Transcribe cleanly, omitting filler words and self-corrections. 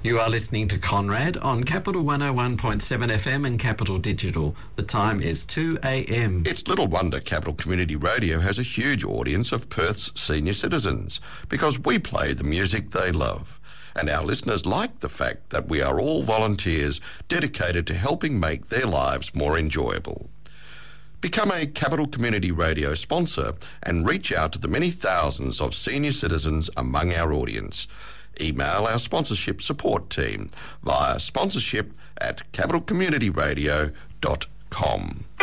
You are listening to Conrad on Capital 101.7 FM and Capital Digital. The time is 2 a.m. It's little wonder Capital Community Radio has a huge audience of Perth's senior citizens because we play the music they love. And our listeners like the fact that we are all volunteers dedicated to helping make their lives more enjoyable. Become a Capital Community Radio sponsor and reach out to the many thousands of senior citizens among our audience. Email our sponsorship support team via sponsorship@capitalcommunityradio.com.